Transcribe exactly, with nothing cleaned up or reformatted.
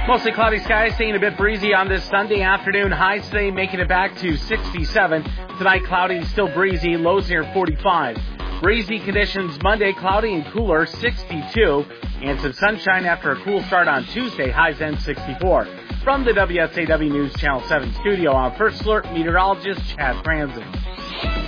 Mostly cloudy skies, staying a bit breezy on this Sunday afternoon. Highs today making it back to sixty-seven. Tonight, cloudy, still breezy, lows near forty-five. Breezy conditions Monday, cloudy and cooler, sixty-two. And some sunshine after a cool start on Tuesday, highs end sixty-four. From the W S A W News Channel seven studio, I'm First Alert meteorologist Chad Franzen.